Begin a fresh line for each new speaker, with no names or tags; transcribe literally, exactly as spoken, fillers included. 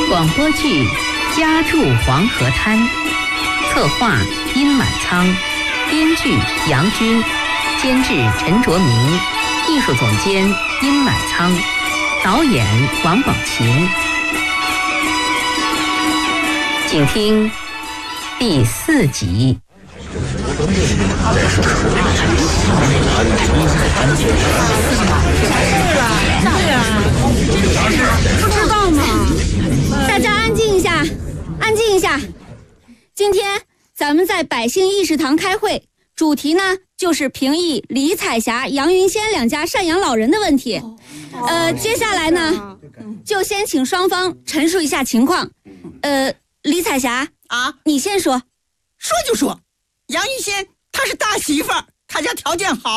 广播剧《家住黄河滩》，策划殷满仓，编剧杨军，监制陈卓明，艺术总监殷满仓，导演王宝琴。请听第四集。
不知道吗？大家安静一下，安静一下。今天咱们在百姓议事堂开会，主题呢就是评议李彩霞、杨云仙两家赡养老人的问题。呃，接下来呢，就先请双方陈述一下情况。呃，李彩霞
啊，
你先说。
说就说，杨云仙她是大媳妇儿，她家条件好。